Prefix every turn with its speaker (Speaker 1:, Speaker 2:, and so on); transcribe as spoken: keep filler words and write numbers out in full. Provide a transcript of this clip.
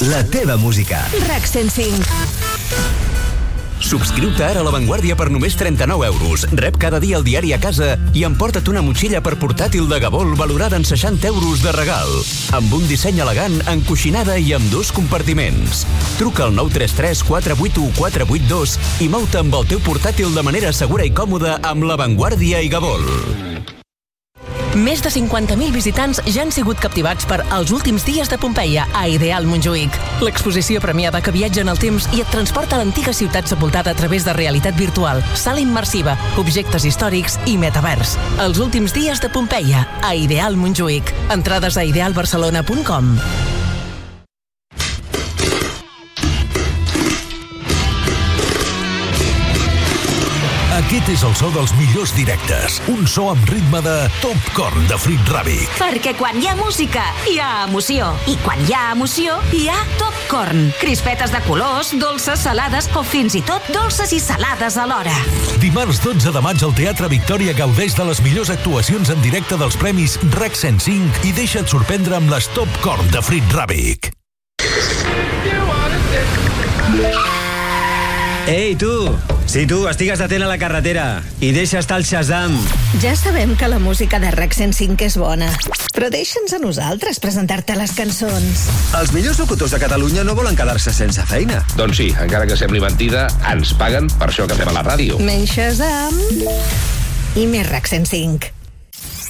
Speaker 1: la teva música.
Speaker 2: RAC cent cinc.
Speaker 3: Subscriu-te ara a La Vanguardia per només trenta-nou euros. Rep cada dia el diari a casa i emporta't una motxilla per portàtil de Gabol valorada en seixanta euros de regal. Amb un disseny elegant, encoixinada i amb dos compartiments. Truca al nou tres tres quatre vuit u quatre vuit dos i mou-te amb el teu portàtil de manera segura i còmoda amb La Vanguardia i Gabol.
Speaker 2: Més de cinquanta mil visitants ja han sigut captivats per Els últims dies de Pompeia a Ideal Montjuïc. L'exposició premiada que viatja en el temps i et transporta a l'antiga ciutat sepultada a través de realitat virtual, sala immersiva, objectes històrics i metavers. Els últims dies de Pompeia a Ideal Montjuïc. Entrades a ideal barcelona punt com.
Speaker 4: Aquest és el so dels millors directes. Un so amb ritme de Top Corn de Frit Ràbic.
Speaker 5: Perquè quan hi ha música, hi ha emoció. I quan hi ha emoció, hi ha Top Corn. Crispetes de colors, dolces, salades o fins i tot dolces i salades alhora.
Speaker 4: Dimarts dotze de maig al Teatre Victòria gaudeix de les millors actuacions en directe dels premis RAC cent cinc i deixa't sorprendre amb les Top Corn de Frit Ràbic.
Speaker 6: Ei, tu! Sí, tu, estigues atent a la carretera i deixa estar el Shazam.
Speaker 7: Ja sabem que la música de RAC cent cinc és bona, però deixa'ns a nosaltres presentar-te les cançons.
Speaker 1: Els millors locutors de Catalunya no volen quedar-se sense feina.
Speaker 8: Doncs sí, encara que sembli mentida, ens paguen per això que fem a la ràdio.
Speaker 7: Menys Shazam i més RAC cent cinc.